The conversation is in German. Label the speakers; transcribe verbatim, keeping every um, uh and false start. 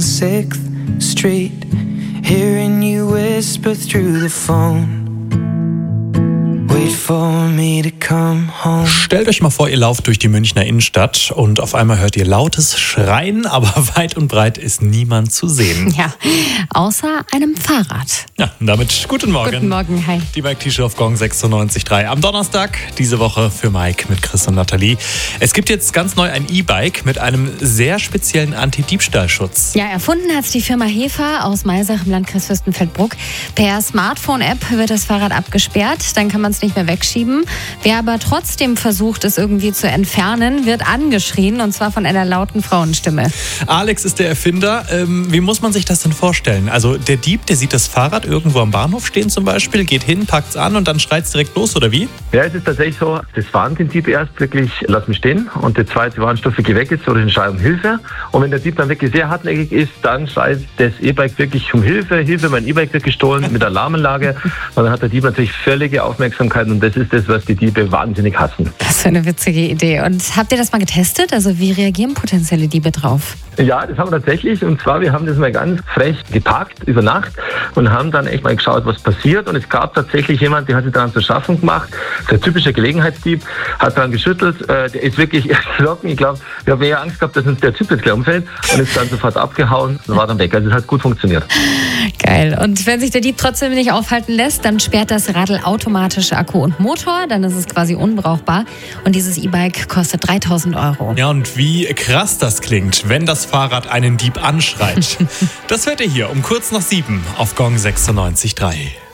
Speaker 1: sixth Street, hearing you whisper through the phone. Wait for me to come home.
Speaker 2: Stellt euch mal vor, ihr lauft durch die Münchner Innenstadt und auf einmal hört ihr lautes Schreien, aber weit und breit ist niemand zu sehen.
Speaker 3: Ja, außer einem Fahrrad.
Speaker 2: Ja, und damit guten Morgen.
Speaker 3: Guten Morgen, hi.
Speaker 2: Die Bike-T-Show auf Gong sechsundneunzig Komma drei. Am Donnerstag, diese Woche für Mike mit Chris und Nathalie. Es gibt jetzt ganz neu ein E-Bike mit einem sehr speziellen Anti-Diebstahlschutz.
Speaker 3: Ja, erfunden hat es die Firma Hefer aus Maisach im Landkreis Fürstenfeldbruck. Per Smartphone-App wird das Fahrrad abgesperrt, dann kann man es nicht mehr wegschieben. Wer aber trotzdem versucht, es irgendwie zu entfernen, wird angeschrien, und zwar von einer lauten Frauenstimme.
Speaker 2: Alex ist der Erfinder. Ähm, wie muss man sich das denn vorstellen? Also der Dieb, der sieht das Fahrrad irgendwo am Bahnhof stehen zum Beispiel, geht hin, packt es an und dann schreit es direkt los, oder wie?
Speaker 4: Ja, es ist tatsächlich so, das Warnprinzip erst wirklich, lass mich stehen, und der zweite Warnstoff wirklich weg ist oder den Schrei um Hilfe. Und wenn der Dieb dann wirklich sehr hartnäckig ist, dann schreit das E-Bike wirklich um Hilfe, Hilfe, mein E-Bike wird gestohlen mit Alarmanlage. Und dann hat der Dieb natürlich völlige Aufmerksamkeit, und das ist das, was die Diebe wahnsinnig hassen.
Speaker 3: Das ist eine witzige Idee. Und habt ihr das mal getestet? Also wie reagieren potenzielle Diebe drauf?
Speaker 4: Ja, das haben wir tatsächlich. Und zwar, wir haben das mal ganz frech geparkt über Nacht und haben dann echt mal geschaut, was passiert. Und es gab tatsächlich jemand, der hat sich daran zu schaffen gemacht. Der typische Gelegenheitsdieb hat daran geschüttelt. Äh, der ist wirklich erschrocken. Ich glaube, wir haben eher Angst gehabt, dass uns der Typ jetzt gleich umfällt, und ist dann sofort abgehauen und war dann weg. Also es hat gut funktioniert.
Speaker 3: Geil. Und wenn sich der Dieb trotzdem nicht aufhalten lässt, dann sperrt das Radl automatisch Akku und Motor. Dann ist es quasi unbrauchbar. Und dieses E-Bike kostet dreitausend Euro.
Speaker 2: Ja, und wie krass das klingt, wenn das Fahrrad einen Dieb anschreit. Das hört ihr hier um kurz nach sieben auf Gong sechsundneunzig Komma drei.